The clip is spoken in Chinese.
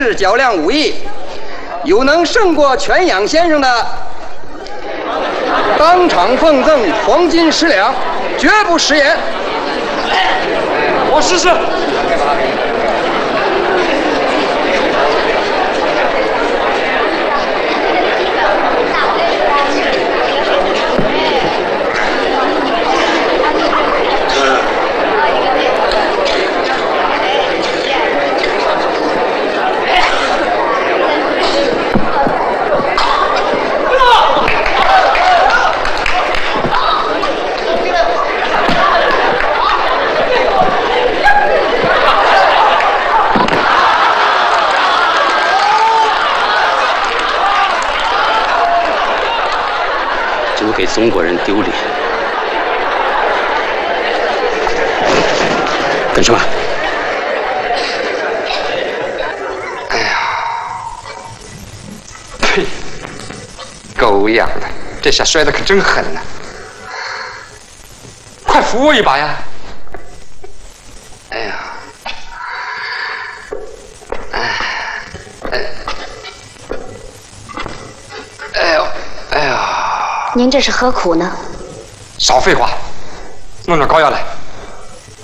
是较量武艺，有能胜过全养先生的，当场奉赠黄金10两，绝不食言。 我试试。 真给中国人丢脸！干什么？ 哎呀，呸！狗养的，这下摔得可真狠呐！ 快扶我一把呀！ 哎呀， 您这是何苦呢？ 少废话，弄点膏药来。